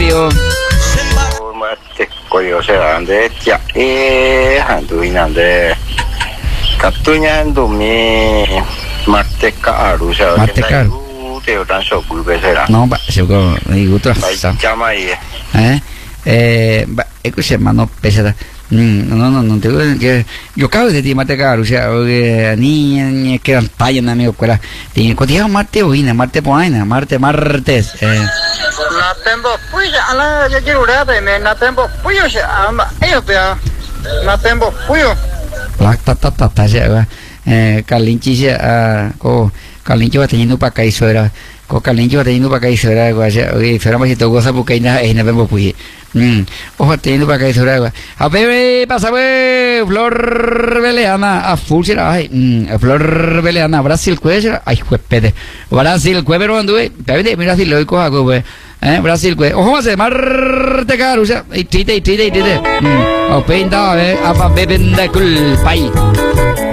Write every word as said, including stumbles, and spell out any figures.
Mario. Mate koyo serande ya eh handuinande kattunya ndumi mate karu sa Mate karu. Teo tan so kulbe será. No, va, se go, mi gusto. Llama ahí. Eh, eh, va, escucha, mano, pesada. Mm, no, no, no, te digo que yo acabo de ti mate caro, o sea, que ni que paya na mi escuela. Tiene que marte hoy, marte poaina, marte martes. Eh. Na tempo puya, ala ya quiero de me na tempo puyo, ama, ellos te na tempo puyo. La ta ta ta ta ya, eh, Kalinchi ya, ko Kalinchi va teniendo para caer suera. Ko Kalinchi va teniendo para caer suera, ko ya, oye, fuera más si te goza porque ina ina tempo puye. Mm, ojo teniendo para caer suera. A ver, pasa ver, Flor Beleana, a full será, ay, mm, Flor Beleana, Brasil cuello, ay, juepede. Brasil cuello anduve, te mira si lo oigo algo, pues. Eh, Brasil, pues, ojo, hace marte caro, o sea, y triste, y triste, y triste. Mm, o pinta, a ver, a pa bebenda cul, pai.